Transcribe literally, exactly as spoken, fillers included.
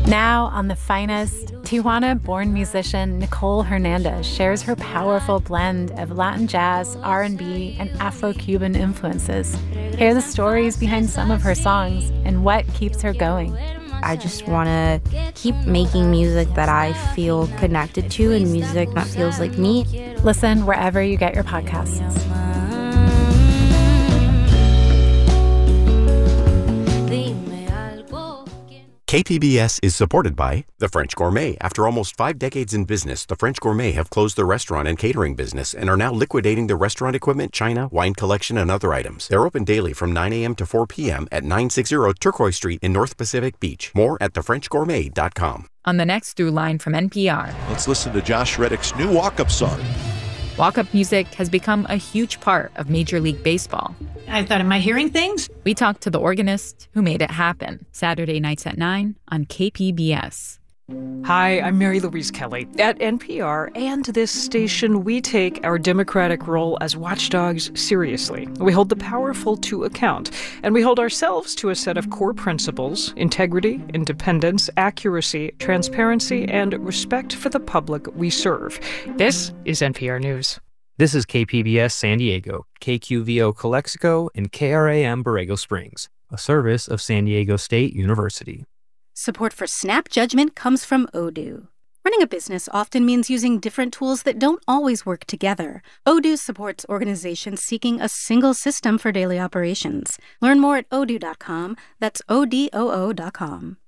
Now on The Finest, Tijuana-born musician Nicole Hernandez shares her powerful blend of Latin jazz, R and B, and Afro-Cuban influences. Hear the stories behind some of her songs and what keeps her going. I just want to keep making music that I feel connected to and music that feels like me. Listen wherever you get your podcasts. K P B S is supported by The French Gourmet. After almost five decades in business, The French Gourmet have closed their restaurant and catering business and are now liquidating their restaurant equipment, china, wine collection, and other items. They're open daily from nine a.m. to four p.m. at nine sixty Turquoise Street in North Pacific Beach. More at the french gourmet dot com. On the next Through Line from N P R. Let's listen to Josh Reddick's new walk-up song. Walk-up music has become a huge part of Major League Baseball. I thought, am I hearing things? We talked to the organist who made it happen. Saturday nights at nine on K P B S. Hi, I'm Mary Louise Kelly. At N P R and this station, we take our democratic role as watchdogs seriously. We hold the powerful to account, and we hold ourselves to a set of core principles: integrity, independence, accuracy, transparency, and respect for the public we serve. This is N P R News. This is K P B S San Diego, K Q V O Calexico, and K R A M Borrego Springs, a service of San Diego State University. Support for Snap Judgment comes from Odoo. Running a business often means using different tools that don't always work together. Odoo supports organizations seeking a single system for daily operations. Learn more at odoo dot com. That's O D O O dot com.